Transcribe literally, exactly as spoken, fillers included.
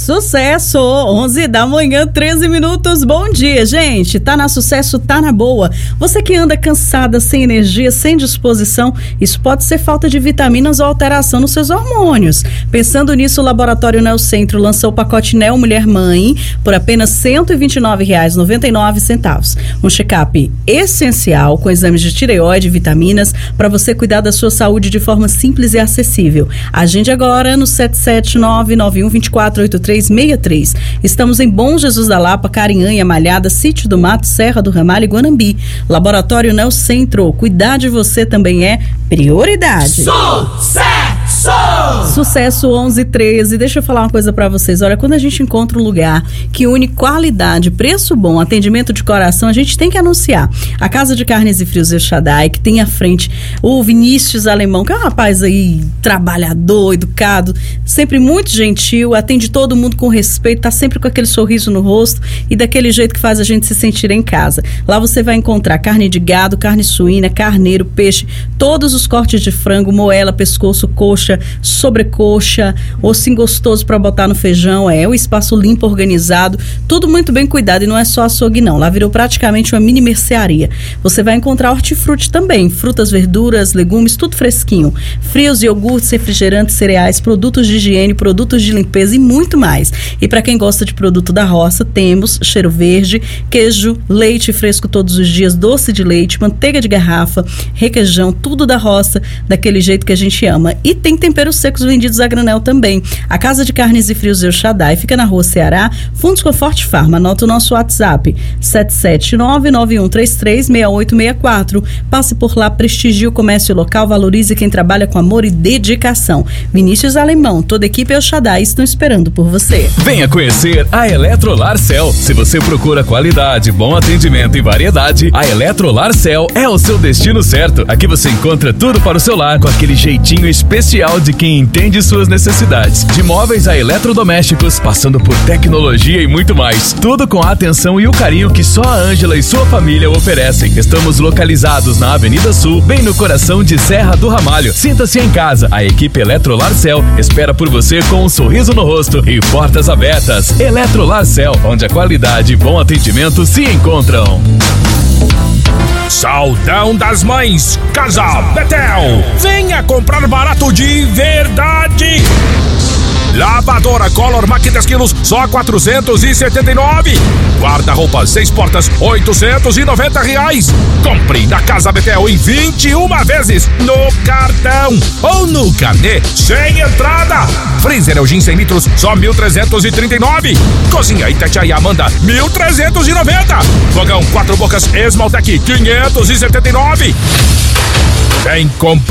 Sucesso, onze da manhã, treze minutos, bom dia, gente, tá na Sucesso, tá na boa. Você que anda cansada, sem energia, sem disposição, isso pode ser falta de vitaminas ou alteração nos seus hormônios. Pensando nisso, o Laboratório Neocentro lançou o pacote Neo Mulher Mãe por apenas cento e vinte e nove reais e noventa e nove centavos. Um check-up essencial com exames de tireoide e vitaminas para você cuidar da sua saúde de forma simples e acessível. Agende agora no sete sete nove nove um dois quatro oito três seis três. Estamos em Bom Jesus da Lapa, Carinhanha, Malhada, Sítio do Mato, Serra do Ramalho e Guanambi. Laboratório Neocentro, cuidar de você também é prioridade. Sucesso! Sucesso onze e treze. Deixa eu falar uma coisa pra vocês. Olha, quando a gente encontra um lugar que une qualidade, preço bom, atendimento de coração, a gente tem que anunciar. A Casa de Carnes e Frios El Shaddai, que tem à frente o Vinícius Alemão, que é um rapaz aí trabalhador, educado, sempre muito gentil, atende todo mundo com respeito, tá sempre com aquele sorriso no rosto e daquele jeito que faz a gente se sentir em casa. Lá você vai encontrar carne de gado, carne suína, carneiro, peixe, todos os cortes de frango, moela, pescoço, coxa, sobrecoxa, ossinho gostoso para botar no feijão, é o espaço limpo, organizado, tudo muito bem cuidado e não é só açougue não, lá virou praticamente uma mini mercearia. Você vai encontrar hortifruti também, frutas, verduras, legumes, tudo fresquinho, frios, iogurtes, refrigerantes, cereais, produtos de higiene, produtos de limpeza e muito mais. E para quem gosta de produto da roça, temos cheiro verde, queijo, leite fresco todos os dias, doce de leite, manteiga de garrafa, requeijão, tudo da roça, daquele jeito que a gente ama. E tem temperos secos vendidos a granel também. A Casa de Carnes e Frios El Shaddai fica na Rua Ceará, Fundos com Forte Farma. Anota o nosso WhatsApp, sete sete nove nove um três três seis oito seis quatro. Passe por lá, prestigie o comércio local, valorize quem trabalha com amor e dedicação. Vinícius Alemão, toda a equipe El Shaddai estão esperando por você. Venha conhecer a Eletrolarcel. Se você procura qualidade, bom atendimento e variedade, a Eletrolarcel é o seu destino certo. Aqui você encontra tudo para o seu lar com aquele jeitinho especial de quem entende suas necessidades. De móveis a eletrodomésticos, passando por tecnologia e muito mais. Tudo com a atenção e o carinho que só a Ângela e sua família oferecem. Estamos localizados na Avenida Sul, bem no coração de Serra do Ramalho. Sinta-se em casa. A equipe Eletrolarcel espera por você com um sorriso no rosto e portas abertas. Eletrolarcel, onde a qualidade e bom atendimento se encontram. Saldão das Mães, Casa Betel. Venha comprar barato de verdade. Lavadora Color Mac dez quilos, só quatrocentos e setenta e nove. Guarda-roupa seis portas, oitocentos e noventa reais. Compre na Casa Betel em vinte e uma vezes no cartão ou no carnê sem entrada. Freezer Elgin cem litros, só mil trezentos e trinta e nove. Cozinha Itatiaia Amanda, mil trezentos e noventa. Fogão quatro bocas Esmaltec, quinhentos e setenta e nove. Vem comprar